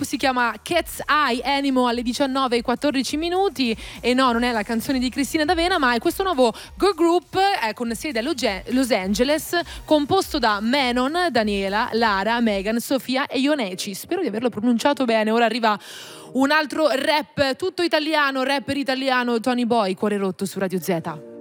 si chiama Cat's Eye Animal alle 19:14 e no, non è la canzone di Cristina D'Avena, ma è questo nuovo girl group con sede a Los Angeles, composto da Menon, Daniela, Lara, Megan, Sofia e Ioneci. Spero di averlo pronunciato bene. Ora arriva un altro rap tutto italiano, rapper italiano, Tony Boy, Cuore rotto su Radio Z.